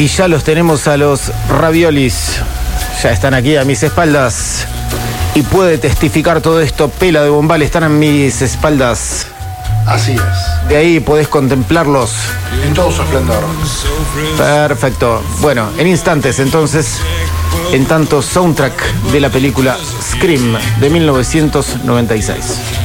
Y ya los tenemos a los raviolis. Ya están aquí a mis espaldas. Y puede testificar todo esto. Pela de Bombal, están a mis espaldas. Así es. De ahí podés contemplarlos. En todo su esplendor. Perfecto. Bueno, en instantes entonces, en tanto soundtrack de la película Scream de 1996.